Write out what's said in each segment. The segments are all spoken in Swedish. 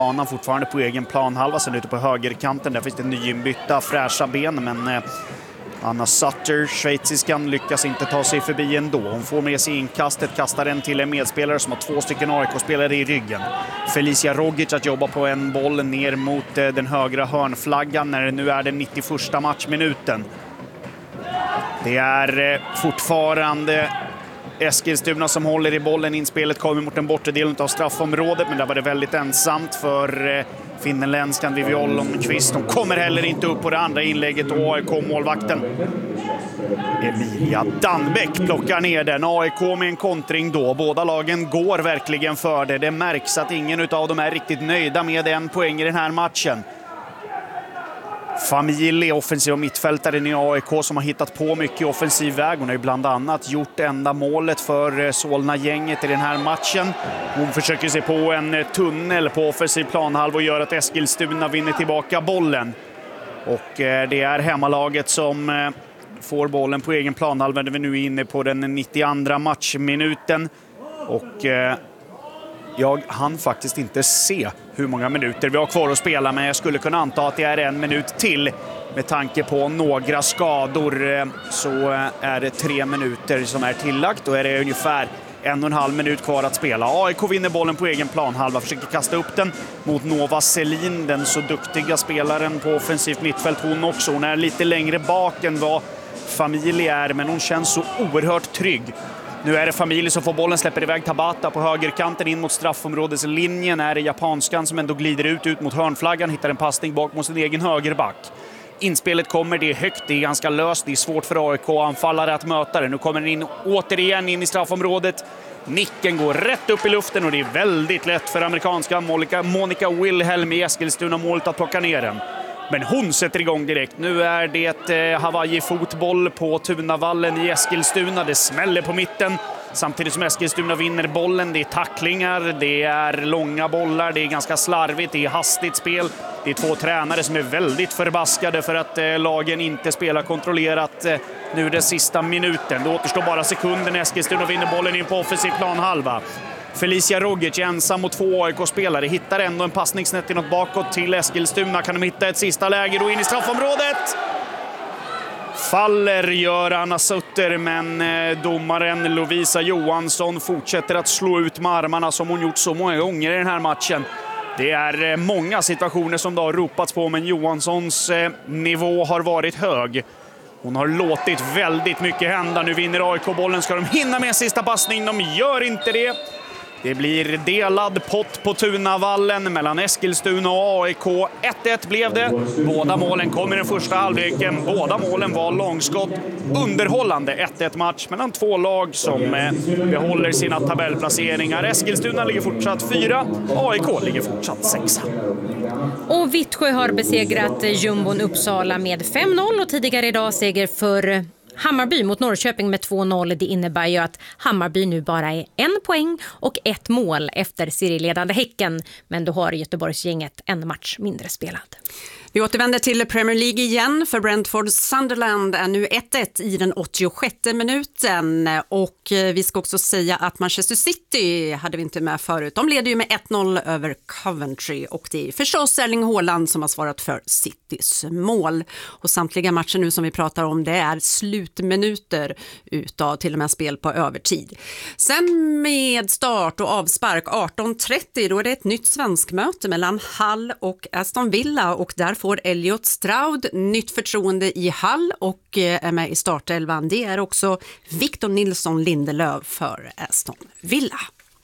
banan fortfarande på egen planhalva, sen ute på högerkanten. Där finns det nyinbytta fräscha ben, men Anna Sutter, schweiziskan, lyckas inte ta sig förbi ändå. Hon får med sig inkastet, kastar den till en medspelare som har 2 stycken AIK-spelare i ryggen. Felicia Rogic att jobba på en boll ner mot den högra hörnflaggan när det nu är den 91:a matchminuten. Det är fortfarande Eskilstuna som håller i bollen. Inspelet kommer mot den bortre delen av straffområdet, men där var det väldigt ensamt för finländskan Viviol Lundqvist. De kommer heller inte upp på det andra inlägget och AIK-målvakten Emilia Danbeck plockar ner den. AIK med en kontring då. Båda lagen går verkligen för det. Det märks att ingen av dem är riktigt nöjda med en poäng i den här matchen. Familj, offensiv och mittfältaren i AIK som har hittat på mycket offensiv väg. Hon har ju bland annat gjort enda målet för Solna-gänget i den här matchen. Hon försöker se på en tunnel på offensiv planhalva och gör att Eskilstuna vinner tillbaka bollen. Och det är hemmalaget som får bollen på egen planhalva när vi nu är inne på den 92:a matchminuten. Och jag hann faktiskt inte se hur många minuter vi har kvar att spela, men jag skulle kunna anta att det är 1 minut till. Med tanke på några skador så är det 3 minuter som är tillagt. Då är det ungefär 1,5 minut kvar att spela. AIK vinner bollen på egen planhalva, försöker kasta upp den mot Nova Selin, den så duktiga spelaren på offensivt mittfält. Hon också, hon är lite längre bak än vad Familj är, men hon känns så oerhört trygg. Nu är det Familj som får bollen, släpper iväg Tabata på högerkanten in mot straffområdeslinjen. Är det japanskan som ändå glider ut mot hörnflaggan, hittar en passning bak mot sin egen högerback. Inspelet kommer, det är högt, det är ganska löst, det är svårt för AIK-anfallare att möta det. Nu kommer den in återigen in i straffområdet. Nicken går rätt upp i luften och det är väldigt lätt för amerikanska Monica Wilhelm i Eskilstuna målet att plocka ner den. Men hon sätter igång direkt. Nu är det Hawaii-fotboll på Tunavallen i Eskilstuna. Det smäller på mitten. Samtidigt som Eskilstuna vinner bollen. Det är tacklingar, det är långa bollar, det är ganska slarvigt, det är hastigt spel. Det är 2 tränare som är väldigt förbaskade för att lagen inte spelar kontrollerat nu den sista minuten. Det återstår bara sekunden. Eskilstuna vinner bollen in på offensiv planhalva. Felicia Rogic ensam mot 2 AIK-spelare. Hittar ändå en passning snett inåt bakåt till Eskilstuna. Kan de hitta ett sista läge då in i straffområdet? Faller gör Anna Sutter, men domaren Lovisa Johansson fortsätter att slå ut med armarna som hon gjort så många gånger i den här matchen. Det är många situationer som det har ropats på, men Johanssons nivå har varit hög. Hon har låtit väldigt mycket hända. Nu vinner AIK-bollen. Ska de hinna med sista passning? De gör inte det. Det blir delad pott på Tunavallen mellan Eskilstuna och AIK. 1-1 blev det. Båda målen kom i den första halvleken. Båda målen var långskott. Underhållande 1-1 match mellan 2 lag som behåller sina tabellplaceringar. Eskilstuna ligger fortsatt 4. AIK ligger fortsatt 6. Och Vittsjö har besegrat Jumbon Uppsala med 5-0 och tidigare idag seger för Hammarby mot Norrköping med 2-0. Det innebär ju att Hammarby nu bara är 1 poäng och 1 mål efter serieledande Häcken. Men då har Göteborgsgänget en match mindre spelad. Vi återvänder till Premier League igen, för Brentford Sunderland är nu 1-1 i den 86:e minuten. Och vi ska också säga att Manchester City hade vi inte med förut. De leder ju med 1-0 över Coventry och det är förstås Erling Haaland som har svarat för Citys mål. Och samtliga matcher nu som vi pratar om, det är slutminuter utav till och med spel på övertid. Sen med start och avspark 18:30 då är det ett nytt svenskmöte mellan Hull och Aston Villa och där får Elliot Stroud nytt förtroende i Hull och är med i startelvan. Det är också Victor Nilsson Lindelöf för Aston Villa.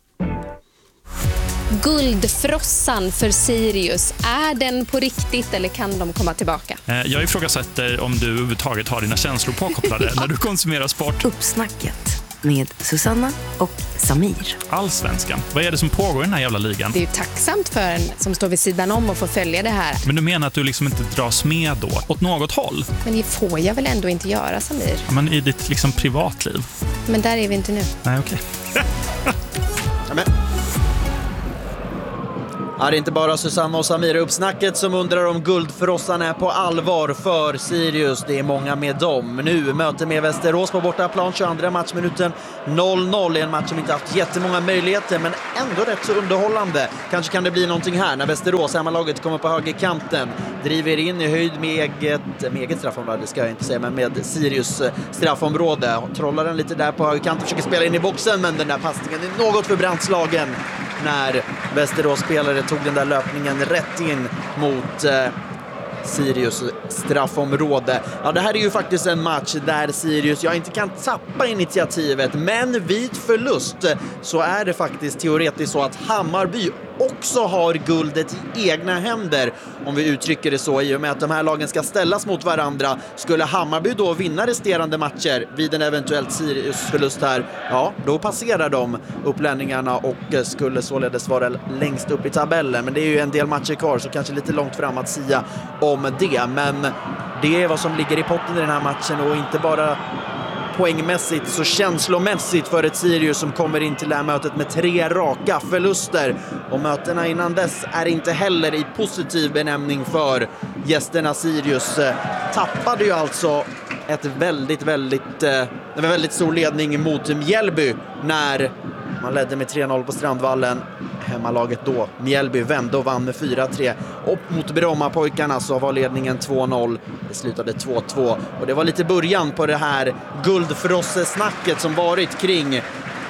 Guldfrossan för Sirius, är den på riktigt eller kan de komma tillbaka? Jag ifrågasätter om du överhuvudtaget har dina känslor påkopplade när du konsumerar sport. Uppsnacket med Susanna och Samir. Allsvenskan. Vad är det som pågår i den här jävla ligan? Det är ju tacksamt för en som står vid sidan om och får följa det här. Men du menar att du liksom inte dras med då? Åt något håll? Men det får jag väl ändå inte göra, Samir? Ja, men i ditt liksom privatliv. Men där är vi inte nu. Nej, okej. Ja, det är inte bara Susanna och Samira uppsnacket som undrar om guldfrossan är på allvar för Sirius. Det är många med dem. Nu möter med Västerås på bortaplan, 22 matchminuten 0-0. En match som inte haft jättemånga möjligheter, men ändå rätt så underhållande. Kanske kan det bli någonting här när Västerås, hemmalaget, kommer på högerkanten. Driver in i höjd med eget straffområde, ska jag inte säga, men med Sirius straffområde. Trollar den lite där på högerkanten, försöker spela in i boxen, men den där passningen är något för brandslagen när Västerås-spelare tog den där löpningen rätt in mot Sirius straffområde. Ja, det här är ju faktiskt en match där Sirius inte kan tappa initiativet, men vid förlust så är det faktiskt teoretiskt så att Hammarby också har guldet i egna händer, om vi uttrycker det så, i och med att de här lagen ska ställas mot varandra. Skulle Hammarby då vinna resterande matcher vid en eventuellt Sirius-förlust här, ja, då passerar de upplänningarna och skulle således vara längst upp i tabellen. Men det är ju en del matcher kvar, så kanske lite långt fram att sia om det. Men det är vad som ligger i potten i den här matchen, och inte bara poängmässigt så känslomässigt för ett Sirius som kommer in till det här mötet med 3 raka förluster. Och mötena innan dess är inte heller i positiv benämning för gästerna. Sirius tappade ju alltså en väldigt stor ledning mot Mjällby när man ledde med 3-0 på Strandvallen. Hemmalaget då, Mjällby, vände och vann med 4-3. Och mot Brommapojkarna så var ledningen 2-0. Det slutade 2-2. Och det var lite början på det här guldfrossesnacket som varit kring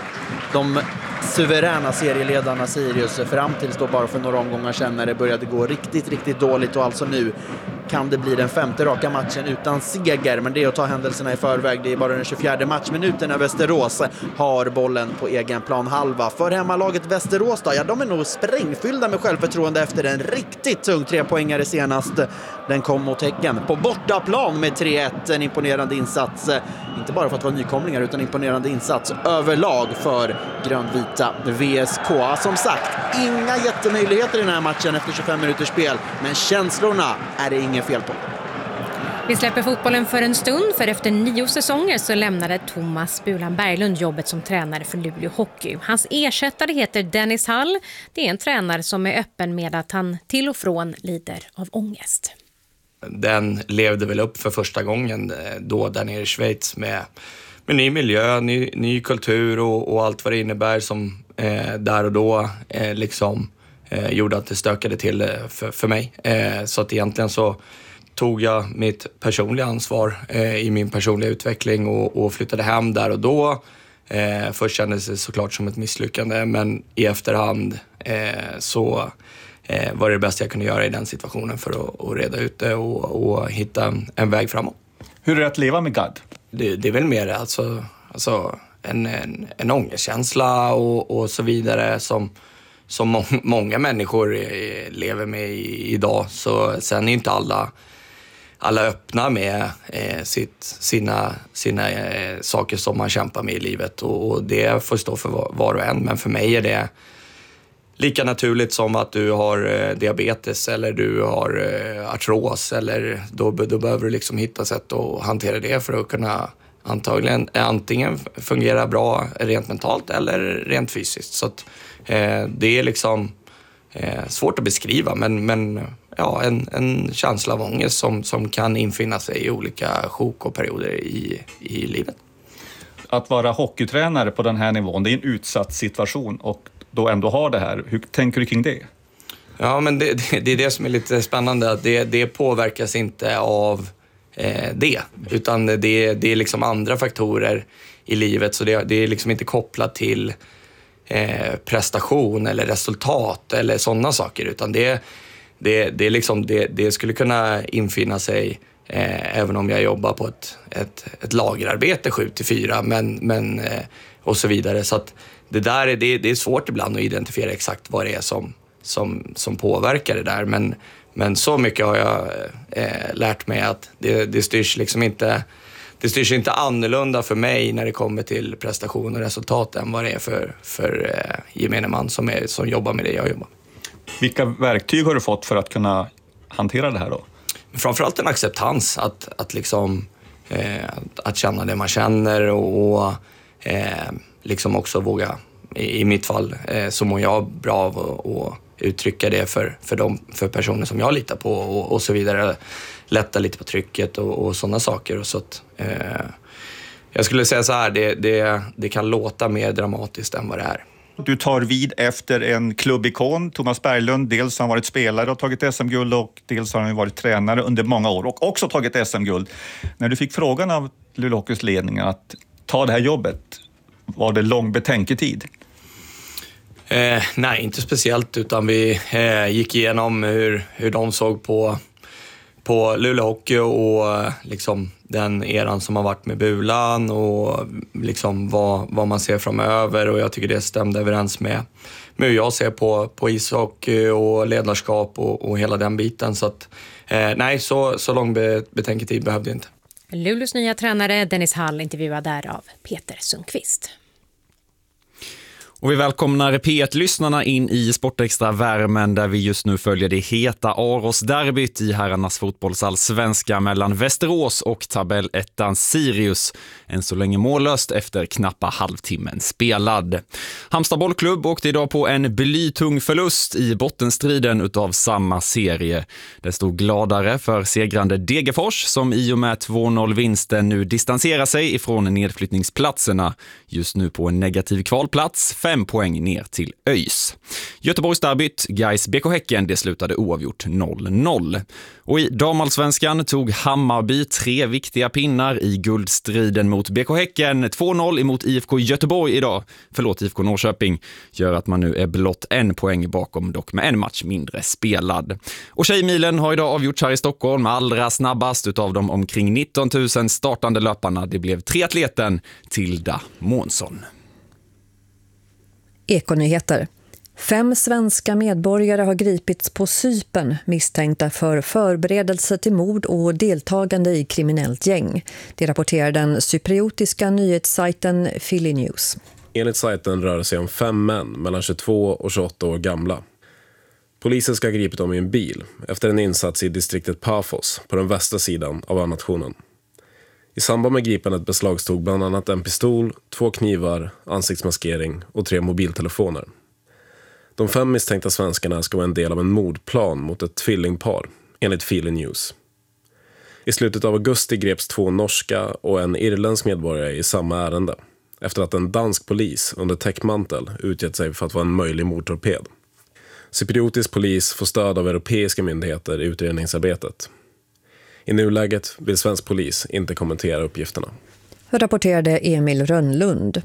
de suveräna serieledarna Sirius fram tills då bara för några omgångar sedan när det började gå riktigt dåligt, och alltså nu kan det bli den 5:e raka matchen utan seger, men det är att ta händelserna i förväg. Det är bara den 24:e matchminuten när Västerås har bollen på egen plan halva. För hemmalaget Västerås då, ja, de är nog sprängfyllda med självförtroende efter en riktigt tung 3-poängare senast. Den kom mot Häcken på bortaplan med 3-1. En imponerande insats, inte bara för att vara nykomlingar, utan imponerande insats överlag för grönvita VSK. Som sagt, inga jättemöjligheter i den här matchen efter 25 minuters spel, men känslorna är det inget fel på. Vi släpper fotbollen för en stund, för efter 9 säsonger så lämnade Thomas Bulan Berglund jobbet som tränare för Luleå Hockey. Hans ersättare heter Dennis Hall. Det är en tränare som är öppen med att han till och från lider av ångest. Den levde väl upp för första gången då där nere i Schweiz med ny miljö, ny kultur och allt vad det innebär som där och då gjorde att det stökade till för mig. Så att egentligen så tog jag mitt personliga ansvar i min personliga utveckling och flyttade hem där och då. Först kändes det såklart som ett misslyckande, men i efterhand så var det bästa jag kunde göra i den situationen för att reda ut det och hitta en väg framåt. Hur är det att leva med GAD? Det är väl mer alltså en ångestkänsla och så vidare som många människor lever med idag. Så sen är inte alla öppna med sina saker som man kämpar med i livet, och det får stå för var och en. Men för mig är det lika naturligt som att du har diabetes eller du har artros, eller då behöver du liksom hitta sätt att hantera det för att kunna antingen fungera bra rent mentalt eller rent fysiskt. Så att, det är liksom svårt att beskriva, men ja, en känsla av ångest som kan infinna sig i olika sjok och perioder i livet. Att vara hockeytränare på den här nivån, det är en utsatt situation, och då ändå har det här. Hur tänker du kring det? Ja, men det är det som är lite spännande, att det påverkas inte av det, utan det är liksom andra faktorer i livet, så det är liksom inte kopplat till prestation eller resultat eller sådana saker, utan det är liksom det skulle kunna infinna sig även om jag jobbar på ett lagerarbete 7-4 men och så vidare. Så att det är svårt ibland att identifiera exakt vad det är som påverkar det där, men så mycket har jag lärt mig att det styrs liksom inte. Det styrs inte annorlunda för mig när det kommer till prestation och resultat än vad det är för gemene man som jobbar med det jag jobbar. Vilka verktyg har du fått för att kunna hantera det här då? Framförallt en acceptans, att känna det man känner och liksom också våga, i mitt fall så mår jag bra av uttrycka det för personer som jag litar på och så vidare. Lätta lite på trycket och sådana saker. Och så att, jag skulle säga så här, det kan låta mer dramatiskt än vad det är. Du tar vid efter en klubbikon, Thomas Berglund. Dels har han varit spelare och tagit SM-guld och dels har han varit tränare under många år och också tagit SM-guld. När du fick frågan av Luleå Hockeys ledning att ta det här jobbet, var det lång betänketid? Nej, inte speciellt, utan vi gick igenom hur de såg på Luleå Hockey och liksom den eran som har varit med Bulan och liksom vad man ser framöver, och jag tycker det stämde överens med hur jag ser på ishockey och ledarskap och hela den biten. Så att nej, så lång betänketid behövde jag inte. Luleås nya tränare Dennis Hall intervjuad där av Peter Sundqvist. Och vi välkomnar P1-lyssnarna in i Sportextra-värmen där vi just nu följer det heta Aros-derbyt i herrarnas fotbollsallsvenska mellan Västerås och tabellettan Sirius. Än så länge mållöst efter knappa halvtimmen spelad. Halmstad bollklubb åkte idag på en blytung förlust i bottenstriden utav samma serie. Det stod gladare för segrande Degerfors som i och med 2-0-vinsten nu distanserar sig ifrån nedflyttningsplatserna. Just nu på en negativ kvalplats, 5 poäng ner till ÖIS. Göteborgsderbyt, Gais BK Häcken, det slutade oavgjort 0-0. Och i damallsvenskan tog Hammarby 3 viktiga pinnar i guldstriden mot BK Häcken. 2-0 emot IFK Göteborg idag. IFK Norrköping gör att man nu är blott 1 poäng bakom, dock med en match mindre spelad. Och Tjejmilen har idag avgjorts här i Stockholm allra snabbast utav de omkring 19 000 startande löparna. Det blev triatleten Tilda Månsson. Ekonyheter. 5 svenska medborgare har gripits på Cypern misstänkta för förberedelse till mord och deltagande i kriminellt gäng. Det rapporterar den cypriotiska nyhetssajten Philly News. Enligt sajten rör det sig om 5 män mellan 22 och 28 år gamla. Polisen ska ha gripit dem i en bil efter en insats i distriktet Paphos på den västra sidan av önationen. I samband med gripandet beslagstog bland annat en pistol, 2 knivar, ansiktsmaskering och 3 mobiltelefoner. De 5 misstänkta svenskarna ska vara en del av en mordplan mot ett tvillingpar, enligt Philly News. I slutet av augusti greps 2 norska och en irländsk medborgare i samma ärende, efter att en dansk polis under täckmantel utgett sig för att vara en möjlig mordtorped. Cypriotisk polis får stöd av europeiska myndigheter i utredningsarbetet. I nuläget vill svensk polis inte kommentera uppgifterna. Rapporterade Emil Rönnlund.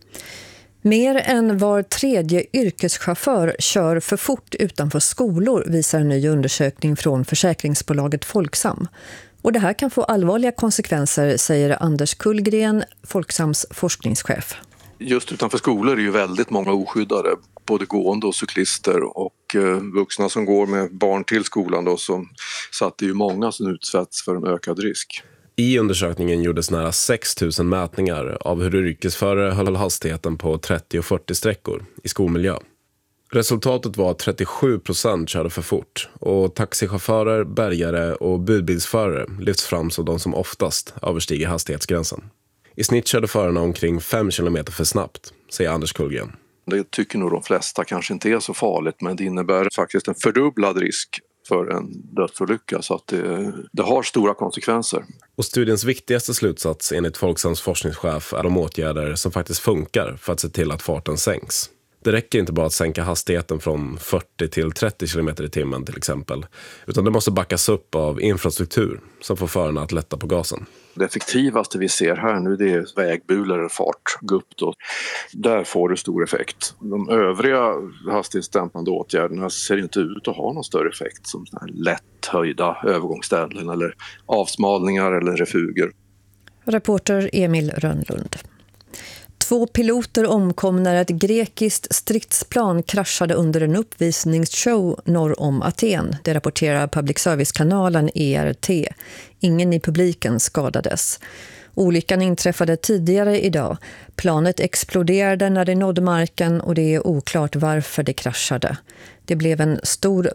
Mer än var 3:e yrkeschaufför kör för fort utanför skolor, visar en ny undersökning från försäkringsbolaget Folksam. Och det här kan få allvarliga konsekvenser, säger Anders Kullgren, Folksams forskningschef. Just utanför skolor är ju väldigt många oskyddade, både gående och cyklister, och vuxna som går med barn till skolan då, så att det är ju många som utsätts för en ökad risk. I undersökningen gjordes nära 6 000 mätningar av hur yrkesförare höll hastigheten på 30 och 40 sträckor i skolmiljö. Resultatet var att 37% körde för fort, och taxichaufförer, bärgare och budbilsförare lyfts fram som de som oftast överstiger hastighetsgränsen. I snitt körde förarna omkring 5 kilometer för snabbt, säger Anders Kullgren. Det tycker nog de flesta kanske inte är så farligt, men det innebär faktiskt en fördubblad risk för en dödsolycka, så att det har stora konsekvenser. Och studiens viktigaste slutsats enligt Folksams forskningschef är de åtgärder som faktiskt funkar för att se till att farten sänks. Det räcker inte bara att sänka hastigheten från 40 till 30 km i timmen till exempel, utan det måste backas upp av infrastruktur som får förarna att lätta på gasen. Det effektivaste vi ser här nu, det är vägbulor eller fartgupp då. Där får det stor effekt. De övriga hastighetsdämpande åtgärderna ser inte ut att ha någon större effekt, som såna här lätt höjda övergångsställen eller avsmalningar eller refuger. Reporter Emil Rönnlund. 2 piloter omkom när ett grekiskt stridsplan kraschade under en uppvisningsshow norr om Aten. Det rapporterar public service-kanalen ERT. Ingen i publiken skadades. Olyckan inträffade tidigare idag. Planet exploderade när det nådde marken och det är oklart varför det kraschade. Det blev en stor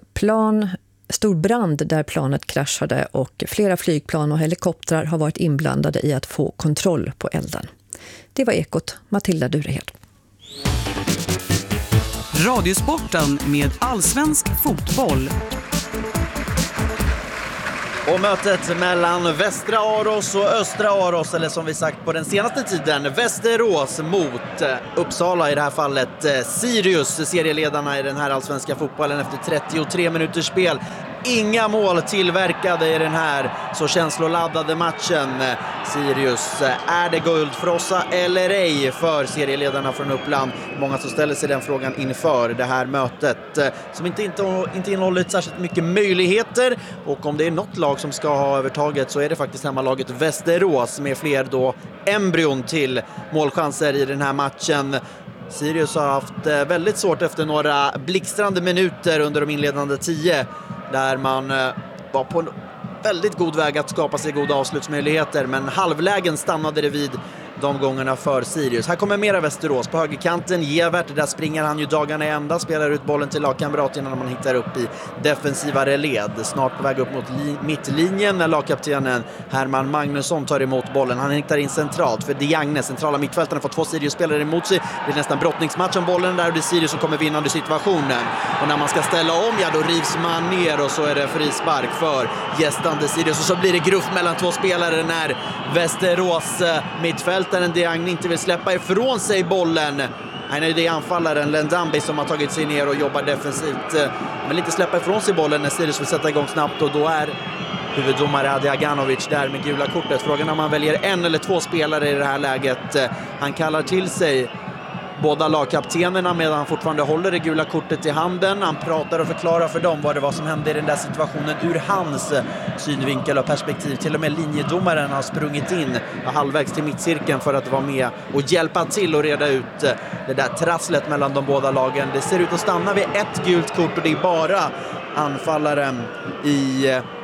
brand där planet kraschade, och flera flygplan och helikoptrar har varit inblandade i att få kontroll på elden. Det var Ekot, Matilda Durehed. Radiosporten med allsvensk fotboll. Och mötet mellan Västra Aros och Östra Aros, eller som vi sagt på den senaste tiden, Västerås mot Uppsala, i det här fallet Sirius, serieledarna i den här allsvenska fotbollen efter 33 minuters spel. Inga mål tillverkade i den här så känsloladdade matchen. Sirius, är det guldfrossa eller ej för serieledarna från Uppland? Många som ställer sig den frågan inför det här mötet som inte innehåller särskilt mycket möjligheter. Och om det är något lag som ska ha övertaget så är det faktiskt hemmalaget Västerås med fler då embryon till målchanser i den här matchen. Sirius har haft väldigt svårt efter några blixtrande minuter under de inledande 10 där man var på en väldigt god väg att skapa sig goda avslutsmöjligheter, men halvlägen stannade det vid de gångerna för Sirius. Här kommer mera Västerås på högerkanten. Gevert, där springer han ju dagarna i ända, spelar ut bollen till lagkamrat innan man hittar upp i defensivare led. Snart på väg upp mot mittlinjen när lagkaptenen Herman Magnusson tar emot bollen. Han hittar in centralt för Diagne, centrala mittfältarna, får 2 Sirius-spelare emot sig. Det är nästan brottningsmatch om bollen där, och det är Sirius som kommer vinnande situationen. Och när man ska ställa om, ja då rivs man ner och så är det frispark för gästande Sirius. Och så blir det gruff mellan 2 spelare när Västerås mittfältaren Diagne inte vill släppa ifrån sig bollen. Nej, det är anfallaren Lendambi som har tagit sig ner och jobbar defensivt, men inte släppa ifrån sig bollen när Sirius vill sätta igång snabbt, och då är huvuddomare Adi Aganovic där med gula kortet. Frågan om man väljer 1 eller 2 spelare i det här läget. Han kallar till sig båda lagkaptenerna medan han fortfarande håller det gula kortet i handen. Han pratar och förklarar för dem vad det var som hände i den där situationen ur hans synvinkel och perspektiv. Till och med linjedomaren har sprungit in halvvägs till mittcirkeln för att vara med och hjälpa till och reda ut det där trasslet mellan de båda lagen. Det ser ut att stanna vid 1 gult kort, och det är bara anfallaren i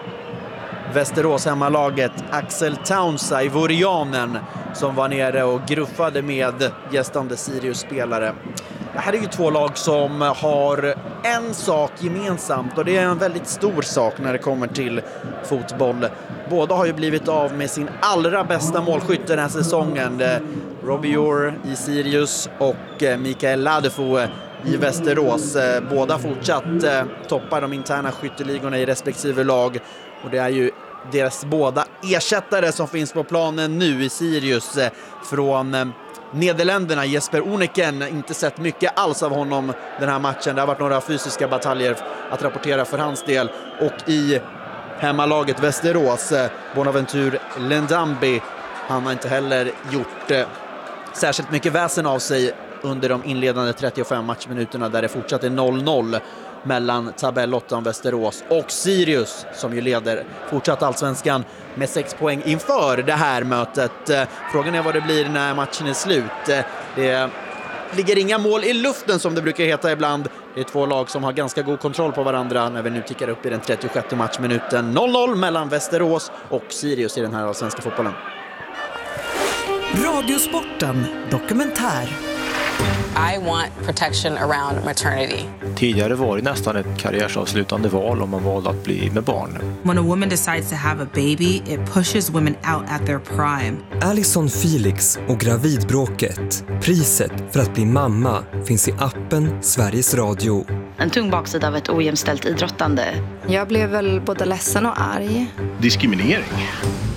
Västerås hemmalaget Axel Taunsa i Vorianen som var nere och gruffade med gästande Sirius-spelare. Det här är ju 2 lag som har en sak gemensamt, och det är en väldigt stor sak när det kommer till fotboll. Båda har ju blivit av med sin allra bästa målskytt den här säsongen. Robbie Orr i Sirius och Mikael Ladefo i Västerås. Båda fortsatt toppar de interna skytteligorna i respektive lag, och det är ju deras båda ersättare som finns på planen nu i Sirius. Från Nederländerna, Jesper Oneken, inte sett mycket alls av honom den här matchen. Det har varit några fysiska bataljer att rapportera för hans del. Och i hemmalaget Västerås, Bonaventure Lendambi, han har inte heller gjort särskilt mycket väsen av sig under de inledande 35 matchminuterna där det fortsatt är 0-0 mellan tabellottan Västerås och Sirius som ju leder fortsatt allsvenskan med 6 poäng inför det här mötet. Frågan är vad det blir när matchen är slut. Det ligger inga mål i luften som det brukar heta ibland. Det är 2 lag som har ganska god kontroll på varandra när vi nu tickar upp i den 36:e matchminuten. 0-0 mellan Västerås och Sirius i den här allsvenska fotbollen. Radiosporten dokumentär. I want protection around maternity. Tidigare var det nästan ett karriärsavslutande val om man valde att bli med barn. When a woman decides to have a baby, it pushes women out at their prime. Alison Felix och gravidbråket. Priset för att bli mamma finns i appen Sveriges Radio. En tung baksida av ett ojämställt idrottande. Jag blev väl både ledsen och arg. Diskriminering.